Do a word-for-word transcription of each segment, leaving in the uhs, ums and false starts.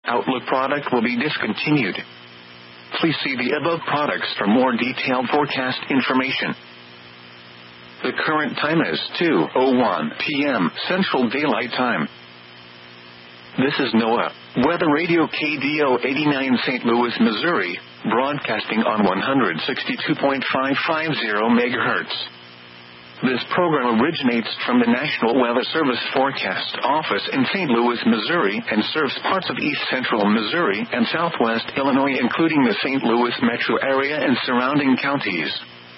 Outlook product will be discontinued. Please see the above products for more detailed forecast information. The current time is two oh one p.m. Central Daylight Time. This is NOAA Weather Radio K D O eighty-nine Saint Louis, Missouri, broadcasting on one sixty-two point five five zero megahertz. This program originates from the National Weather Service Forecast Office in Saint Louis, Missouri, and serves parts of east central Missouri and southwest Illinois, including the Saint Louis metro area and surrounding counties.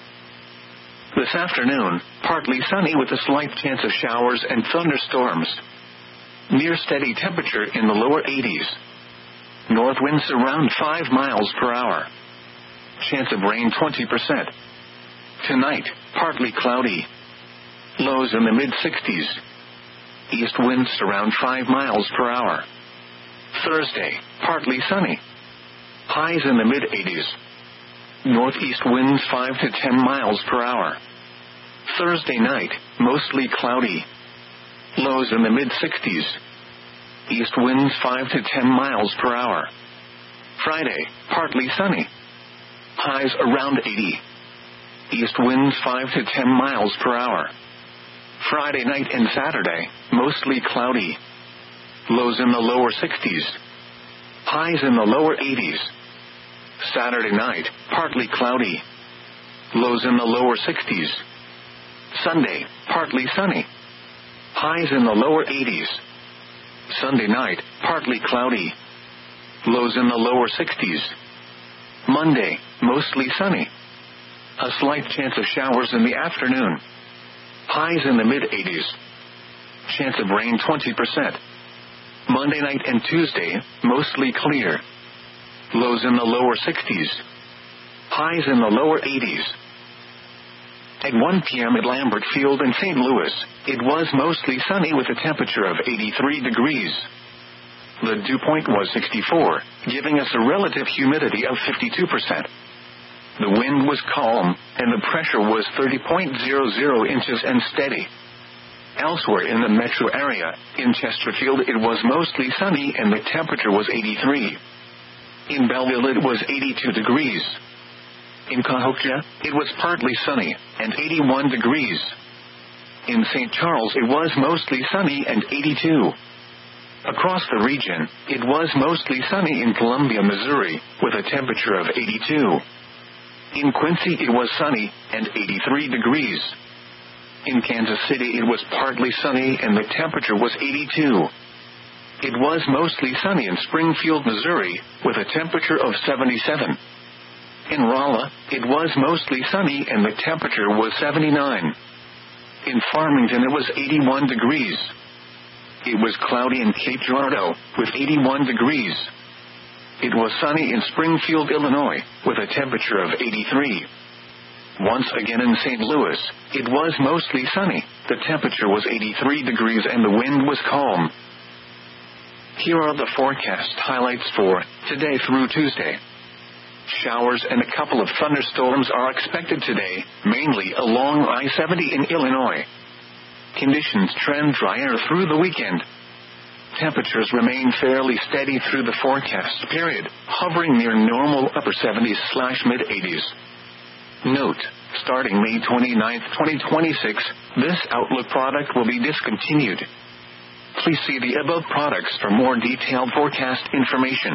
This afternoon, partly sunny with a slight chance of showers and thunderstorms. Near steady temperature in the lower eighties. North winds around five miles per hour. Chance of rain twenty percent. Tonight, partly cloudy. Lows in the mid-sixties. East winds around five miles per hour. Thursday, partly sunny. Highs in the mid-eighties. Northeast winds five to ten miles per hour. Thursday night, mostly cloudy. Lows in the mid-sixties. East winds five to ten miles per hour. Friday, partly sunny. Highs around eighty. East winds five to ten miles per hour. Friday night and Saturday, mostly cloudy. Lows in the lower sixties. Highs in the lower eighties. Saturday night, partly cloudy. Lows in the lower sixties. Sunday, partly sunny. Highs in the lower eighties. Sunday night, partly cloudy. Lows in the lower sixties. Monday, mostly sunny. A slight chance of showers in the afternoon. Highs in the mid-eighties. Chance of rain twenty percent. Monday night and Tuesday, mostly clear. Lows in the lower sixties. Highs in the lower eighties. At one p.m. at Lambert Field in Saint Louis, it was mostly sunny with a temperature of eighty-three degrees. The dew point was sixty-four, giving us a relative humidity of fifty-two percent. The wind was calm, and the pressure was thirty point zero zero inches and steady. Elsewhere in the metro area, in Chesterfield it was mostly sunny and the temperature was eighty-three. In Belleville it was eighty-two degrees. In Cahokia, it was partly sunny, and eighty-one degrees. In Saint Charles it was mostly sunny and eighty-two. Across the region, it was mostly sunny in Columbia, Missouri, with a temperature of eighty-two. In Quincy it was sunny, and eighty-three degrees. In Kansas City it was partly sunny and the temperature was eighty-two. It was mostly sunny in Springfield, Missouri, with a temperature of seventy-seven. In Rolla, it was mostly sunny and the temperature was seventy-nine. In Farmington it was eighty-one degrees. It was cloudy in Cape Girardeau, with eighty-one degrees. It was sunny in Springfield, Illinois, with a temperature of eighty-three. Once again in Saint Louis, it was mostly sunny, the temperature was eighty-three degrees and the wind was calm. Here are the forecast highlights for today through Tuesday. Showers and a couple of thunderstorms are expected today, mainly along I seventy in Illinois. Conditions trend drier through the weekend. Temperatures remain fairly steady through the forecast period, hovering near normal upper seventies slash mid-eighties. Note, starting May twenty-ninth, twenty twenty-six, this Outlook product will be discontinued. Please see the above products for more detailed forecast information.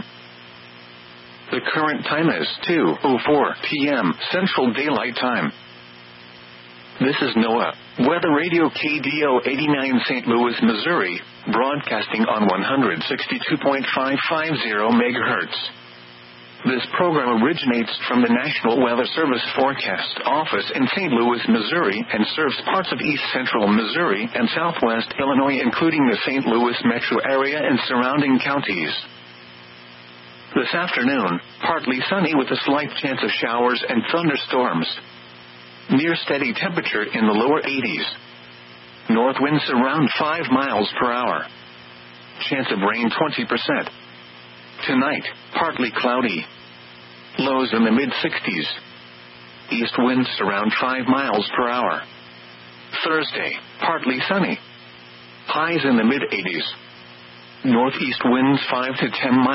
The current time is two oh four p.m. Central Daylight Time. This is NOAA Weather Radio K D O eighty-nine Saint Louis, Missouri, broadcasting on one sixty-two point five five zero megahertz. This program originates from the National Weather Service Forecast Office in Saint Louis, Missouri, and serves parts of east central Missouri and southwest Illinois, including the Saint Louis metro area and surrounding counties. This afternoon, partly sunny with a slight chance of showers and thunderstorms. Near steady temperature in the lower eighties. North winds around five miles per hour. Chance of rain twenty percent. Tonight, partly cloudy. Lows in the mid-sixties. East winds around five miles per hour. Thursday, partly sunny. Highs in the mid-eighties. Northeast winds five to ten miles.